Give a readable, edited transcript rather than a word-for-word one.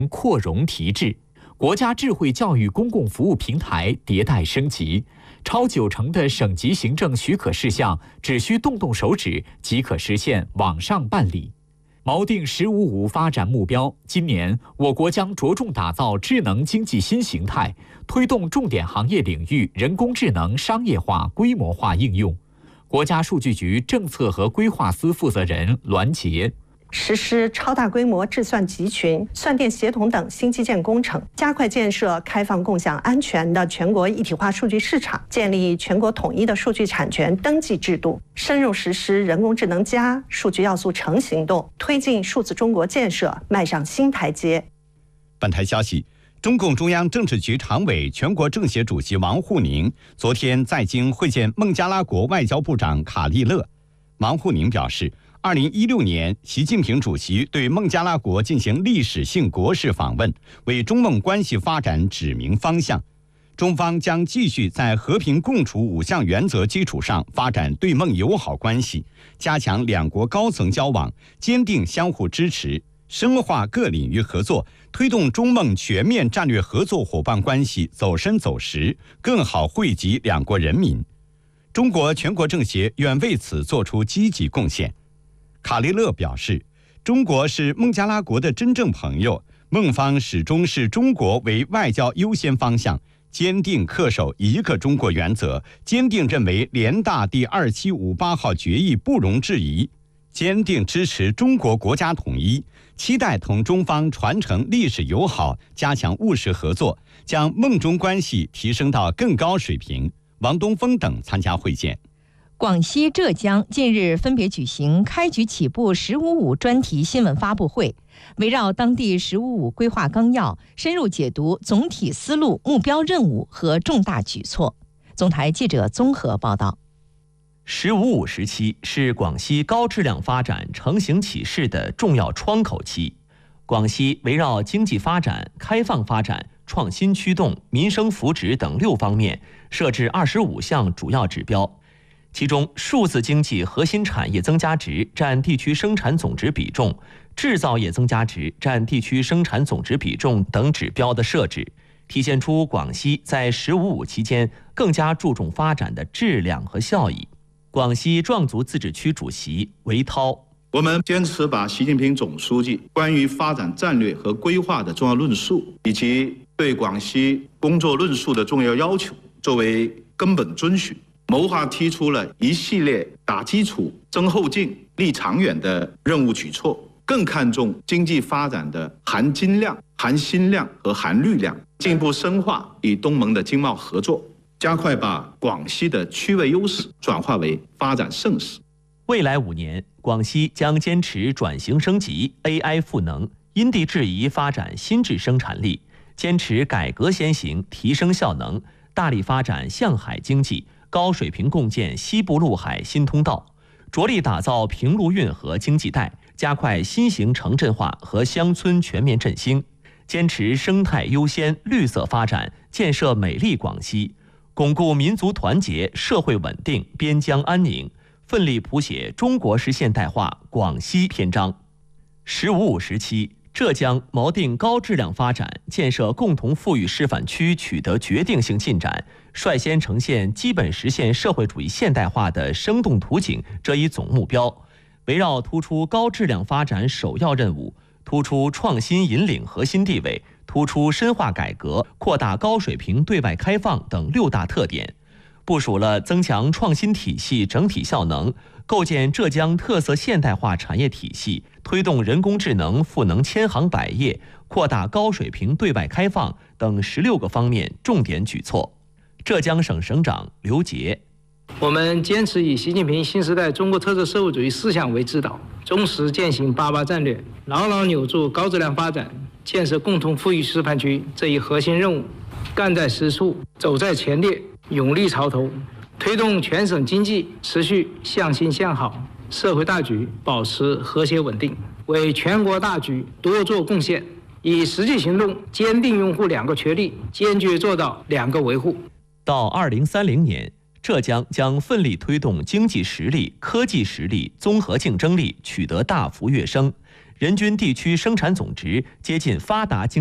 扩容提质，国家智慧教育公共服务平台迭代升级，超90%的省级行政许可事项只需动动手指即可实现网上办理。锚定“十五五”发展目标，今年我国将着重打造智能经济新形态，推动重点行业领域人工智能商业化、规模化应用。国家数据局政策和规划司负责人栾杰。 实施超大规模智算集群、算电协同等新基建工程，加快建设开放、共享、安全的全国一体化数据市场，建立全国统一的数据产权登记制度，深入实施人工智能+数据要素城行动，推进数字中国建设迈上新台阶。 本台消息，中共中央政治局常委、全国政协主席王沪宁昨天在京会见孟加拉国外交部长卡利勒。王沪宁表示，2016年，习近平主席对孟加拉国进行历史性国事访问，为中孟关系发展指明方向。中方将继续在和平共处5项原则基础上发展对孟友好关系，加强两国高层交往，坚定相互支持，深化各领域合作，推动中孟全面战略合作伙伴关系走深走实，更好惠及两国人民。中国全国政协愿为此作出积极贡献。卡利勒表示，中国是孟加拉国的真正朋友，孟方始终视中国为外交优先方向，坚定恪守一个中国原则，坚定认为联大第2758号决议不容置疑，坚定支持中国国家统一，期待同中方传承历史友好，加强务实合作，将孟中关系提升到更高水平。王东峰等参加会见。 广西、浙江近日分别举行开局起步“十五五”专题新闻发布会，围绕当地“十五五”规划纲要，深入解读总体思路、目标任务和重大举措。总台记者综合报道。 “十五五”时期是广西高质量发展成型起势的重要窗口期。广西围绕经济发展、开放发展、创新驱动、民生福祉等6方面，设置25项主要指标。其中，数字经济核心产业增加值占地区生产总值比重、制造业增加值占地区生产总值比重等指标的设置，体现出广西在“十五五”期间更加注重发展的质量和效益。广西壮族自治区主席韦涛： 我们坚持把习近平总书记关于发展战略和规划的重要论述，以及对广西工作论述的重要要求作为根本遵循，谋划提出了一系列打基础、增后劲、立长远的任务举措，更看重经济发展的含金量、含心量和含绿量，进一步深化与东盟的经贸合作，加快把广西的区位优势转化为发展盛世。 未来5年，广西将坚持转型升级、AI 赋能、因地制宜发展新质生产力，坚持改革先行、提升效能，大力发展向海经济，高水平共建西部陆海新通道，着力打造平陆运河经济带，加快新型城镇化和乡村全面振兴，坚持生态优先、绿色发展，建设美丽广西，巩固民族团结、社会稳定、边疆安宁，奋力谱写中国式现代化广西篇章。“十五五”时期，浙江锚定高质量发展，建设共同富裕示范区取得决定性进展，率先呈现基本实现社会主义现代化的生动图景这一总目标，围绕突出高质量发展首要任务，突出创新引领核心地位，突出深化改革、扩大高水平对外开放等6大特点，部署了增强创新体系整体效能，构建浙江特色现代化产业体系，推动人工智能赋能千行百业，扩大高水平对外开放等16个方面重点举措。浙江省省长刘杰： 我们坚持以习近平新时代中国特色社会主义思想为指导，忠实践行88战略，牢牢扭住高质量发展、建设共同富裕示范区这一核心任务，干在实处，走在前列，勇立潮头，推动全省经济持续向新向好，社会大局保持和谐稳定，为全国大局多做贡献，以实际行动坚定拥护2个确立，坚决做到2个维护。 到2030年，浙江将奋力推动经济实力、科技实力、综合竞争力取得大幅跃升， 人均地区生产总值接近发达经